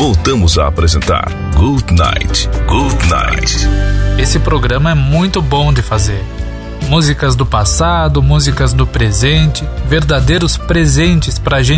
voltamos a apresentar Good Night, Good Night. Esse programa é muito bom de fazer. Músicas do passado, músicas do presente, verdadeiros presentes pra gente